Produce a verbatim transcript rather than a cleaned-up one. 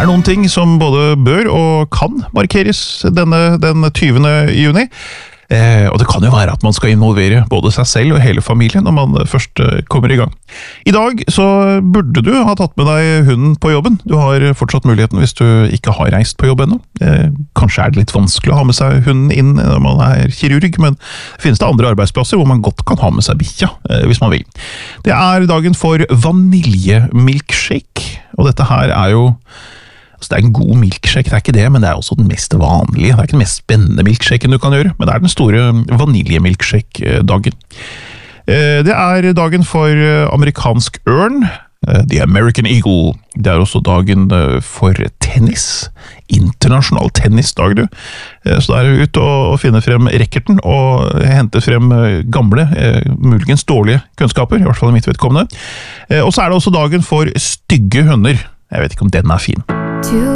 er noen ting som både bør og kan markeres denne, den tyvende juni. Eh, og det kan jo være at man skal involvere både seg selv og hele familien når man først eh, kommer i gang. I dag så burde du ha tatt med deg hunden på jobben. Du har fortsatt muligheten hvis du ikke har reist på jobb ennå. Eh, kanskje er det litt vanskelig å ha med seg hunden inn når man er kirurg, men finnes det andre arbeidsplasser hvor man godt kan ha med seg bikkja, eh, hvis man vil. Det er dagen for vaniljemilkshake, og dette her er jo Altså, det er en god milkshake, det er ikke det, men det er også den mest vanlige. Det er ikke den mest spennende milkshaken du kan gjøre, men det er den store vaniljemilkshake-dagen. Det er dagen for amerikansk ørn, The American Eagle. Det er også dagen for tennis, internasjonal tennisdag, du. Så da er det ut å finne frem racketen og hente frem gamle, muligens dårlige kunnskaper, i hvert fall i mitt vedkommende. Og så er det også dagen for stygge hunder. Jeg vet ikke om den er fin.